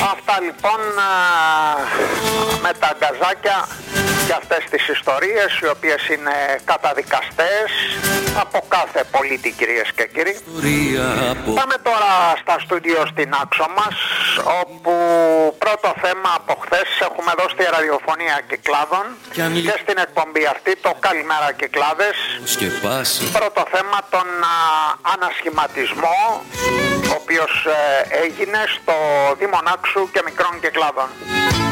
Αυτά λοιπόν με τα αγκαζάκια και αυτές τις ιστορίες, οι οποίες είναι καταδικαστές από κάθε πολίτη, κυρίες και κύριοι. Πάμε τώρα στα στούντιο στην Άξο μας, όπου πρώτο θέμα από χθες έχουμε εδώ στη ραδιοφωνία Κυκλάδων και στην εκπομπή αυτή το Καλημέρα Κυκλάδες. Πρώτο θέμα τον ανασχηματισμό, ο οποίος έγινε στο Δήμο Άξου και Μικρών Κυκλάδων.